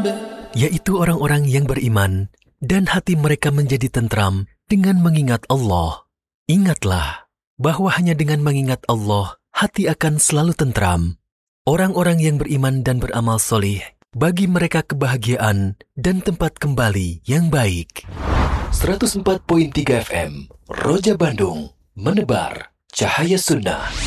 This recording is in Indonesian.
yaitu orang-orang yang beriman dan hati mereka menjadi tentram dengan mengingat Allah. Ingatlah bahwa hanya dengan mengingat Allah, hati akan selalu tentram. Orang-orang yang beriman dan beramal solih, bagi mereka kebahagiaan dan tempat kembali yang baik. 104.3 FM, Roja Bandung, menebar cahaya sunnah.